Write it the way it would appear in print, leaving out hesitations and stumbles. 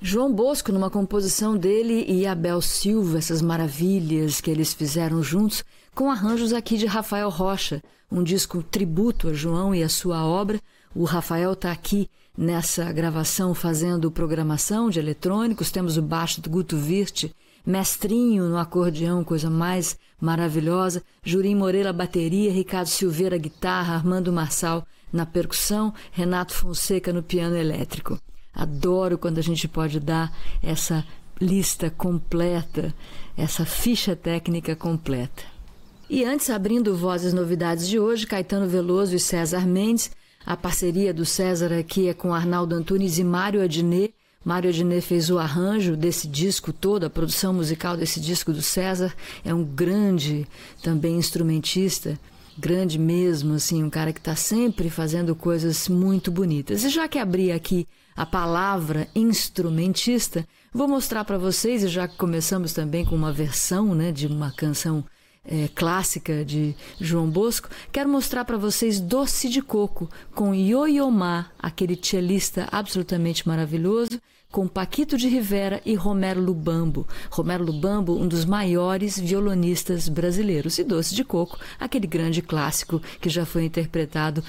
João Bosco, numa composição dele e Abel Silva, essas maravilhas que eles fizeram juntos, com arranjos aqui de Rafael Rocha, um disco tributo a João e a sua obra. O Rafael está aqui nessa gravação fazendo programação de eletrônicos, temos o baixo do Guto Virte, Mestrinho no acordeão, coisa mais maravilhosa, Jurim Moreira bateria, Ricardo Silveira guitarra, Armando Marçal na percussão, Renato Fonseca no piano elétrico. Adoro quando a gente pode dar essa lista completa, essa ficha técnica completa. E antes, abrindo Vozes Novidades de hoje, Caetano Veloso e César Mendes. A parceria do César aqui é com Arnaldo Antunes e Mário Adnet. Mário Adnet fez o arranjo desse disco todo, a produção musical desse disco do César. É um grande também instrumentista, grande mesmo, assim, um cara que está sempre fazendo coisas muito bonitas. E já que abri aqui a palavra instrumentista, vou mostrar para vocês, e já que começamos também com uma versão, né, de uma canção clássica de João Bosco, quero mostrar para vocês Doce de Coco, com Yo-Yo Ma, aquele cellista absolutamente maravilhoso, com Paquito de Rivera e Romero Lubambo. Romero Lubambo, um dos maiores violonistas brasileiros. E Doce de Coco, aquele grande clássico que já foi interpretado